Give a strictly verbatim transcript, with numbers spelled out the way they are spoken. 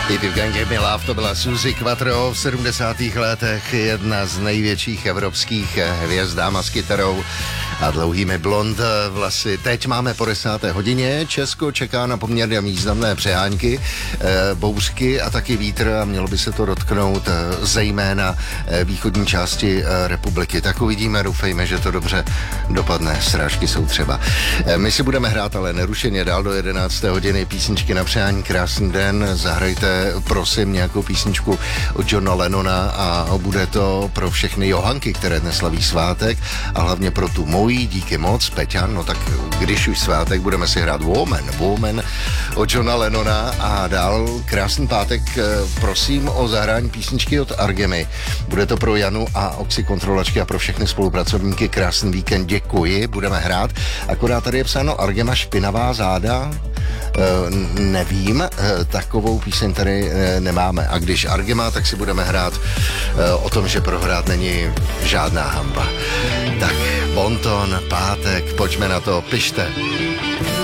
If You Can Give Me Love, to byla Suzy Quattro v sedmdesátých letech, jedna z největších evropských hvězd, dáma s kytarou a dlouhými blond vlasy. Teď máme po desáté hodině, Česko čeká na poměrně významné přehánky, bouřky a taky vítr a mělo by se to dotknout zejména východní části republiky. Tak uvidíme, doufejme, že to dobře dopadne, srážky jsou třeba. My si budeme hrát ale nerušeně dál do jedenácté hodiny písničky na přání. Krásný den, zahrajte prosím nějakou písničku od Johna Lennona a bude to pro všechny Johanky, které dnes slaví svátek a hlavně pro tu mojí, díky moc, Peťan, no tak když už svátek, budeme si hrát Woman, Woman od Johna Lennona a dál krásný pátek, prosím o zahrání písničky od Argemy. Bude to pro Janu a Oxykontrolačky a pro všechny spolupracovníky krásný víkend, děkuji, budeme hrát. Akorát tady je psáno Argema špinavá záda, e, nevím, e, takovou píseň tady e, nemáme. A když Argema, tak si budeme hrát e, o tom, že prohrát není žádná hanba. Tak, bonton, pátek, pojďme na to, pište.